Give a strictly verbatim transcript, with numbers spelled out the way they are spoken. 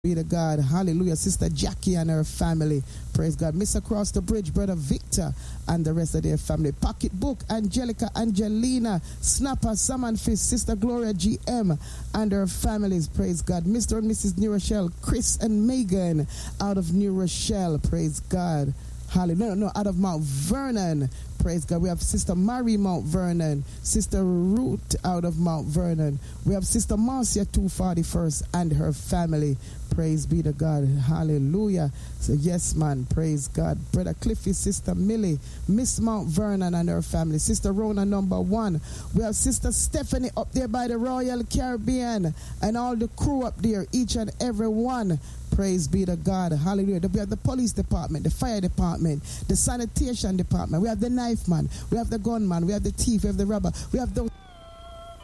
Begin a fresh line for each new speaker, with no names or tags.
Be to God. Hallelujah. Sister Jackie and her family. Praise God. Miss Across the Bridge, Brother Victor and the rest of their family. Pocketbook, Angelica, Angelina, Snapper, Salmon Fish, Sister Gloria G M and her families. Praise God. Mister and Missus New Rochelle, Chris and Megan out of New Rochelle. Praise God. Hallelujah. No, no, out of Mount Vernon. Praise God. We have Sister Mary Mount Vernon, Sister Ruth out of Mount Vernon. We have Sister Marcia two forty-first and her family. Praise be to God. Hallelujah. So yes, man. Praise God. Brother Cliffy, Sister Millie, Miss Mount Vernon and her family. Sister Rona number one. We have Sister Stephanie up there by the Royal Caribbean and all the crew up there, each and every one. Praise be to God. Hallelujah. We have the police department, the fire department, the sanitation department. We have the knife man. We have the gunman. We have the thief. We have the robber. We have those.